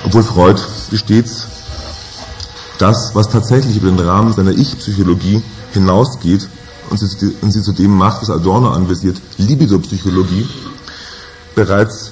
Obwohl Freud stets das, was tatsächlich über den Rahmen seiner Ich-Psychologie hinausgeht und sie zu dem macht, was Adorno anvisiert, Libido-Psychologie, bereits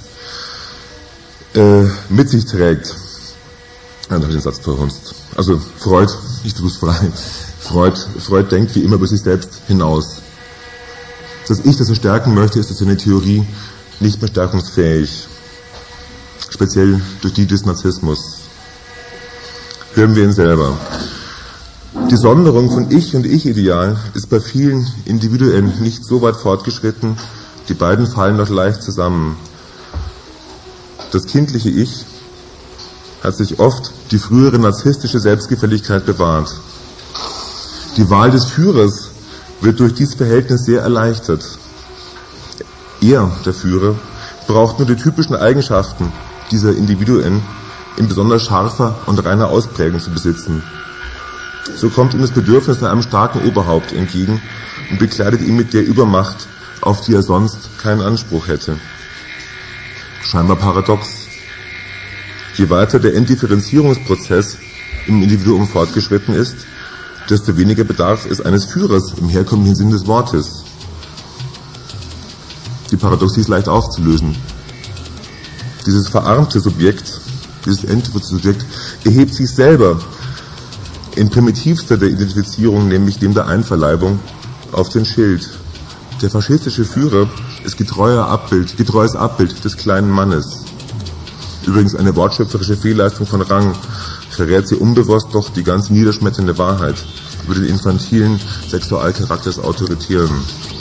mit sich trägt. Ja, da habe ich den Satz verhunzt. Also Freud, ich tue es frei, Freud denkt wie immer über sich selbst hinaus. Das Ich, das er stärken möchte, ist durch seine Theorie nicht mehr stärkungsfähig. Speziell durch die des Narzissmus. Hören wir ihn selber. Die Sonderung von Ich und Ich-Ideal ist bei vielen Individuen nicht so weit fortgeschritten, die beiden fallen noch leicht zusammen. Das kindliche Ich hat sich oft die frühere narzisstische Selbstgefälligkeit bewahrt. Die Wahl des Führers wird durch dieses Verhältnis sehr erleichtert. Er, der Führer, braucht nur die typischen Eigenschaften dieser Individuen in besonders scharfer und reiner Ausprägung zu besitzen. So kommt ihm das Bedürfnis nach einem starken Oberhaupt entgegen und bekleidet ihn mit der Übermacht, auf die er sonst keinen Anspruch hätte. Scheinbar paradox. Je weiter der Entdifferenzierungsprozess im Individuum fortgeschritten ist, desto weniger bedarf es eines Führers im herkömmlichen Sinn des Wortes. Die Paradoxie ist leicht aufzulösen. Dieses verarmte Subjekt, dieses entwürdigte Subjekt, erhebt sich selber in primitivster der Identifizierung, nämlich dem der Einverleibung, auf den Schild. Der faschistische Führer ist getreues Abbild des kleinen Mannes. Übrigens eine wortschöpferische Fehlleistung von Rang, verrät sie unbewusst doch die ganz niederschmetternde Wahrheit über den infantilen Sexualcharakter des Autoritären.